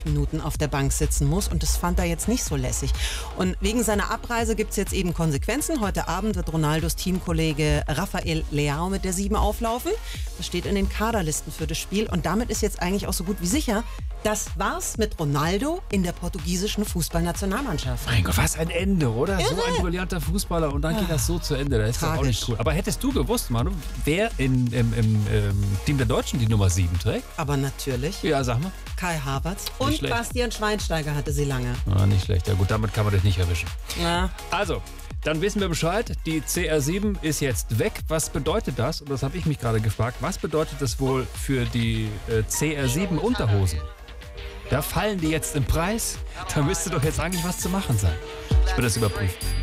Minuten auf der Bank sitzen muss und das fand er jetzt nicht so lässig. Und wegen seiner Abreise gibt es jetzt eben Konsequenzen. Heute Abend wird Ronaldos Teamkollege Rafael Leao mit der 7 auflaufen. Das steht in den Kaderlisten für das Spiel und damit ist jetzt eigentlich auch so gut wie sicher, das war's mit Ronaldo in der portugiesischen Fußballnationalmannschaft. Mein Gott, was ein Ende, oder? Irre. So ein brillanter Fußballer und dann geht das so zu Ende. Das ist doch auch nicht cool. Aber hättest du gewusst, Manu, wer im Team der Deutschen die Nummer 7 trägt? Aber natürlich. Ja, sag mal. Kai Havertz und Nicht schlecht. Bastian Schweinsteiger hatte sie lange. Ah, nicht schlecht. Ja gut, damit kann man dich nicht erwischen. Ja. Also, dann wissen wir Bescheid. Die CR7 ist jetzt weg. Was bedeutet das? Und das habe ich mich gerade gefragt. Was bedeutet das wohl für die CR7 Unterhosen? Da fallen die jetzt im Preis. Da müsste doch jetzt eigentlich was zu machen sein. Ich will das überprüfen.